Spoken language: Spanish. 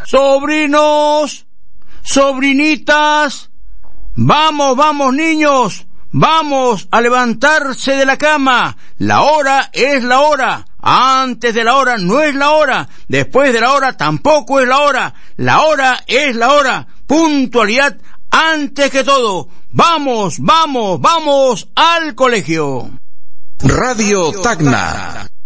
Sobrinos, sobrinitas, vamos niños, vamos a levantarse de la cama. La hora es la hora. Antes de la hora no es la hora. Después de la hora tampoco es la hora. La hora es la hora. Puntualidad antes que todo. Vamos al colegio. Radio Tacna.